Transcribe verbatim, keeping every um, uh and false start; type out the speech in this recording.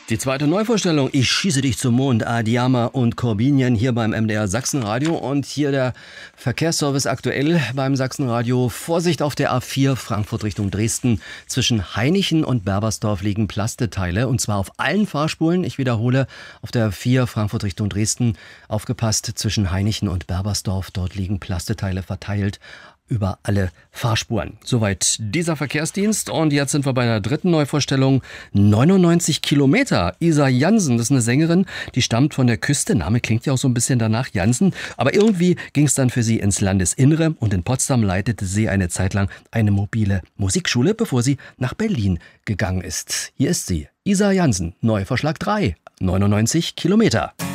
Die zweite Neuvorstellung, Ich schieße dich zum Mond, Adiama und Corbinian hier beim M D R Sachsenradio und hier der Verkehrsservice aktuell beim Sachsenradio. Vorsicht auf der A vier Frankfurt Richtung Dresden. Zwischen Hainichen und Berbersdorf liegen Plasteteile und zwar auf allen Fahrspuren. Ich wiederhole, auf der A vier Frankfurt Richtung Dresden. Aufgepasst, zwischen Hainichen und Berbersdorf, dort liegen Plasteteile verteilt über alle Fahrspuren. Soweit dieser Verkehrsdienst. Und jetzt sind wir bei der dritten Neuvorstellung. neunundneunzig Kilometer. Isa Jansen, das ist eine Sängerin, die stammt von der Küste. Name klingt ja auch so ein bisschen danach, Jansen. Aber irgendwie ging es dann für sie ins Landesinnere und in Potsdam leitete sie eine Zeit lang eine mobile Musikschule, bevor sie nach Berlin gegangen ist. Hier ist sie, Isa Jansen, Neuvorschlag drei, neunundneunzig Kilometer.